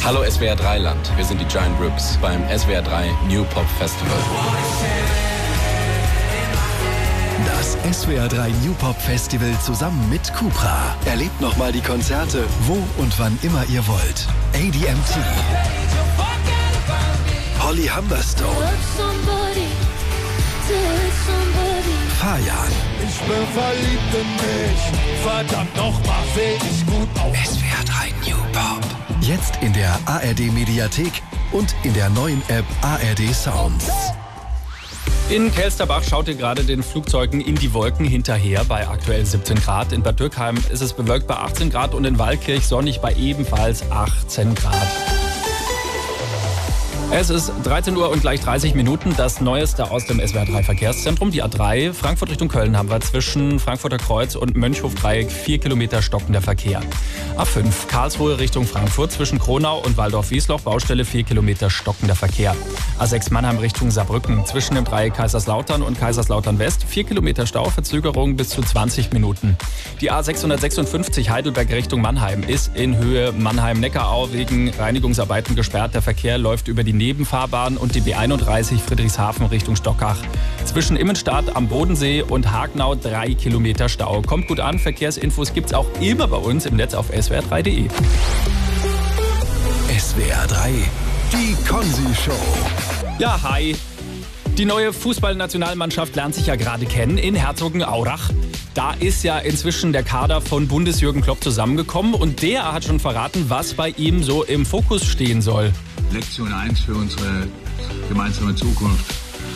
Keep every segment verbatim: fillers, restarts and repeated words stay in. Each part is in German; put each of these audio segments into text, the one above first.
Hallo S W R drei Land, wir sind die Giant Rooks beim S W R drei New Pop Festival. Das S W R drei New Pop Festival zusammen mit Cupra. Erlebt nochmal die Konzerte, wo und wann immer ihr wollt. A D M T, Holly Humberstone, Fajan. Ich bin verliebt in mich, verdammt nochmal seh ich gut aus. S W R drei New Pop. Jetzt in der A R D Mediathek und in der neuen App A R D Sounds. In Kelsterbach schaut ihr gerade den Flugzeugen in die Wolken hinterher bei aktuell siebzehn Grad. In Bad Dürkheim ist es bewölkt bei achtzehn Grad und in Waldkirch sonnig bei ebenfalls achtzehn Grad. Es ist dreizehn Uhr und gleich dreißig Minuten. Das Neueste aus dem S W R drei Verkehrszentrum. Die A drei, Frankfurt Richtung Köln, haben wir zwischen Frankfurter Kreuz und Mönchhof-Dreieck vier Kilometer stockender Verkehr. A fünf, Karlsruhe Richtung Frankfurt, zwischen Kronau und Waldorf-Wiesloch, Baustelle vier Kilometer stockender Verkehr. A sechs, Mannheim Richtung Saarbrücken, zwischen dem Dreieck Kaiserslautern und Kaiserslautern West, vier Kilometer Stau, Verzögerung bis zu zwanzig Minuten. Die A sechshundertsechsundfünfzig Heidelberg Richtung Mannheim ist in Höhe Mannheim-Neckarau wegen Reinigungsarbeiten gesperrt. Der Verkehr läuft über die Nebenfahrbahn und die B einunddreißig Friedrichshafen Richtung Stockach. Zwischen Immenstadt am Bodensee und Hagenau drei Kilometer Stau. Kommt gut an, Verkehrsinfos gibt's auch immer bei uns im Netz auf S W R drei punkt de. S W R drei, die Konzi-Show. Ja, hi. Die neue Fußballnationalmannschaft lernt sich ja gerade kennen in Herzogenaurach. Da ist ja inzwischen der Kader von Bundesjürgen Klopp zusammengekommen und der hat schon verraten, was bei ihm so im Fokus stehen soll. Lektion eins für unsere gemeinsame Zukunft.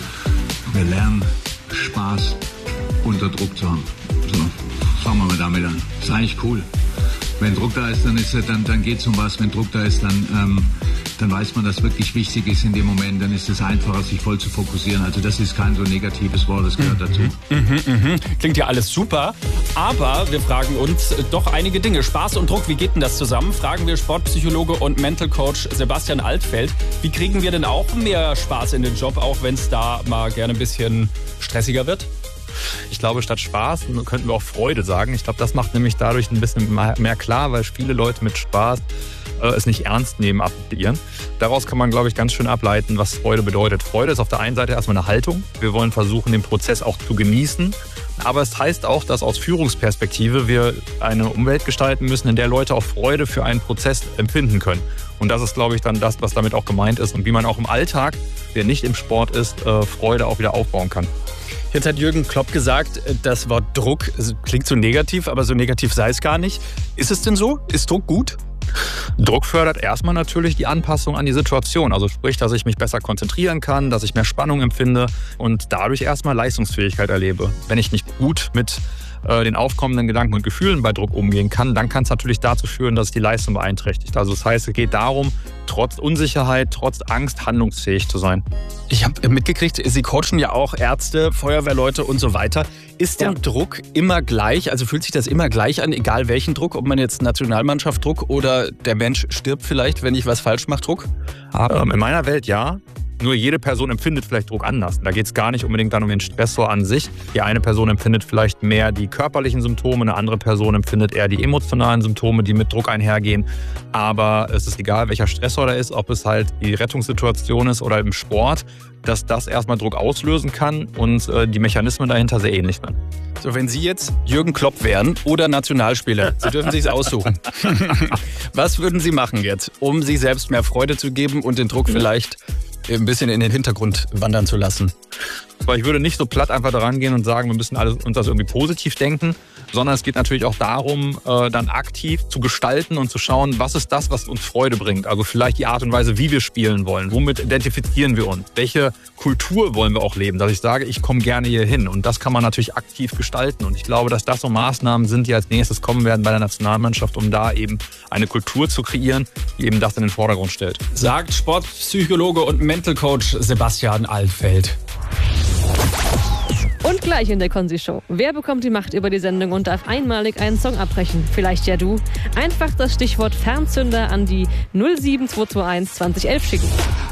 Wir lernen, Spaß unter Druck zu haben. So, fangen wir mal damit an. Ist eigentlich cool. Wenn Druck da ist, dann, ist, dann, dann geht es um was. Wenn Druck da ist, dann, ähm, dann weiß man, dass wirklich wichtig ist in dem Moment. Dann ist es einfacher, sich voll zu fokussieren. Also das ist kein so negatives Wort, das gehört dazu. Mhm, mhm. Klingt ja alles super, aber wir fragen uns doch einige Dinge. Spaß und Druck, wie geht denn das zusammen? Fragen wir Sportpsychologe und Mental Coach Sebastian Altfeld. Wie kriegen wir denn auch mehr Spaß in den Job, auch wenn es da mal gerne ein bisschen stressiger wird? Ich glaube, statt Spaß könnten wir auch Freude sagen. Ich glaube, das macht nämlich dadurch ein bisschen mehr klar, weil viele Leute mit Spaß äh, es nicht ernst nehmen, applizieren. Daraus kann man, glaube ich, ganz schön ableiten, was Freude bedeutet. Freude ist auf der einen Seite erstmal eine Haltung. Wir wollen versuchen, den Prozess auch zu genießen. Aber es heißt auch, dass aus Führungsperspektive wir eine Umwelt gestalten müssen, in der Leute auch Freude für einen Prozess empfinden können. Und das ist, glaube ich, dann das, was damit auch gemeint ist und wie man auch im Alltag, der nicht im Sport ist, äh, Freude auch wieder aufbauen kann. Jetzt hat Jürgen Klopp gesagt, das Wort Druck klingt so negativ, aber so negativ sei es gar nicht. Ist es denn so? Ist Druck gut? Druck fördert erstmal natürlich die Anpassung an die Situation. Also sprich, dass ich mich besser konzentrieren kann, dass ich mehr Spannung empfinde und dadurch erstmal Leistungsfähigkeit erlebe. Wenn ich nicht gut mit äh, den aufkommenden Gedanken und Gefühlen bei Druck umgehen kann, dann kann es natürlich dazu führen, dass es die Leistung beeinträchtigt. Also das heißt, es geht darum, trotz Unsicherheit, trotz Angst handlungsfähig zu sein. Ich habe mitgekriegt, Sie coachen ja auch Ärzte, Feuerwehrleute und so weiter. Ist der ja. Druck immer gleich? Also fühlt sich das immer gleich an, egal welchen Druck? Ob man jetzt Nationalmannschaft Druck oder der Mensch stirbt vielleicht, wenn ich was falsch mache, Druck? Ähm, in meiner Welt ja. Nur jede Person empfindet vielleicht Druck anders. Da geht es gar nicht unbedingt dann um den Stressor an sich. Die eine Person empfindet vielleicht mehr die körperlichen Symptome, eine andere Person empfindet eher die emotionalen Symptome, die mit Druck einhergehen. Aber es ist egal, welcher Stressor da ist, ob es halt die Rettungssituation ist oder im Sport, dass das erstmal Druck auslösen kann und äh, die Mechanismen dahinter sehr ähnlich sind. So, wenn Sie jetzt Jürgen Klopp wären oder Nationalspieler, Sie dürfen sich's aussuchen. Was würden Sie machen jetzt, um sich selbst mehr Freude zu geben und den Druck vielleicht ein bisschen in den Hintergrund wandern zu lassen? Aber ich würde nicht so platt einfach daran gehen und sagen, wir müssen alles, uns das irgendwie positiv denken, sondern es geht natürlich auch darum, äh, dann aktiv zu gestalten und zu schauen, was ist das, was uns Freude bringt. Also vielleicht die Art und Weise, wie wir spielen wollen. Womit identifizieren wir uns? Welche Kultur wollen wir auch leben? Dass ich sage, ich komme gerne hier hin. Und das kann man natürlich aktiv gestalten. Und ich glaube, dass das so Maßnahmen sind, die als nächstes kommen werden bei der Nationalmannschaft, um da eben eine Kultur zu kreieren, die eben das in den Vordergrund stellt. Sagt Sportpsychologe und Mental Coach Sebastian Altfeld. Und gleich in der Konzi-Show. Wer bekommt die Macht über die Sendung und darf einmalig einen Song abbrechen? Vielleicht ja du. Einfach das Stichwort Fernzünder an die null sieben zwei zwei eins zwanzig elf schicken.